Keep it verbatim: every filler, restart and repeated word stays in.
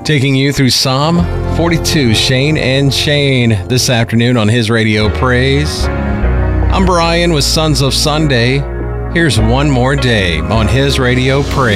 Taking you through Psalm forty-two, Shane and Shane, this afternoon on His Radio Praise. I'm Brian with Sons of Sunday. Here's one more day on His Radio Praise.